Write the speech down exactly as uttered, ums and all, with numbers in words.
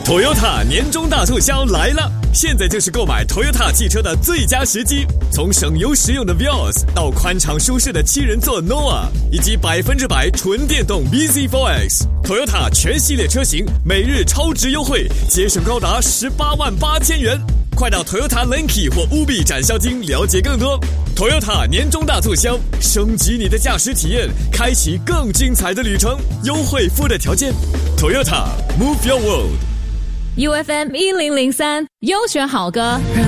Toyota 年终大促销来了！现在就是购买 Toyota 汽车的最佳时机。从省油实用的 Vios 到宽敞舒适的七人座 Noah， 以及百分之百纯电动 B Z 四 X，Toyota 全系列车型每日超值优惠，节省高达十八万八千元。快到 Toyota Lenki 或 U B 展销厅了解更多。Toyota 年终大促销，升级你的驾驶体验，开启更精彩的旅程。优惠附带条件 ，Toyota Move Your World。 U F M 一零零三优选好歌。